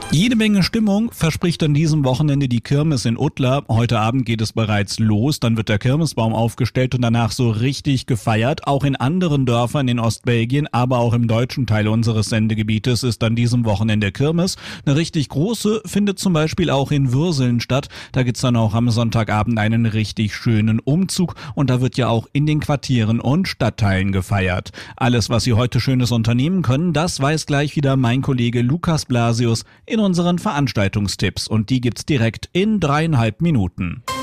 Jede Menge Stimmung verspricht an diesem Wochenende die Kirmes in Uttlar. Heute Abend geht es bereits los, dann wird der Kirmesbaum aufgestellt und danach so richtig gefeiert. Auch in anderen Dörfern in Ostbelgien, aber auch im deutschen Teil unseres Sendegebietes ist an diesem Wochenende Kirmes. Eine richtig große findet zum Beispiel auch in Würseln statt. Da gibt's dann auch am Sonntagabend einen richtig schönen Umzug und da wird ja auch in den Quartieren und Stadtteilen gefeiert. Alles, was Sie heute Schönes unternehmen können, das weiß gleich wieder mein Kollege Lukas Blasius in unseren Veranstaltungstipps und die gibt's direkt in 3,5 Minuten.